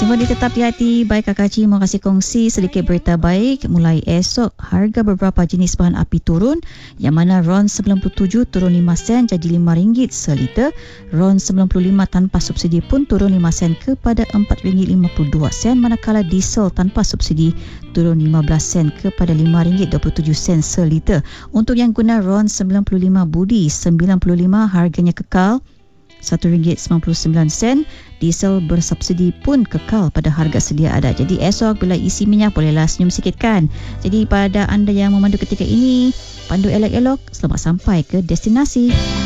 Simponi tetap di hati. Baik Kak Haji, mau kasih kongsi sedikit berita baik. Mulai esok, harga beberapa jenis bahan api turun. Yang mana RON 97 turun 5 sen jadi RM5 seliter. RON 95 tanpa subsidi pun turun 5 sen kepada RM4.52. Manakala diesel tanpa subsidi turun 15 sen kepada RM5.27 seliter. Untuk yang guna RON 95 budi, 95 harganya kekal RM1.99. Diesel bersubsidi pun kekal pada harga sedia ada. Jadi esok bila isi minyak bolehlah senyum sikit kan. Jadi pada anda yang memandu ketika ini, pandu elok-elok, selamat sampai ke destinasi.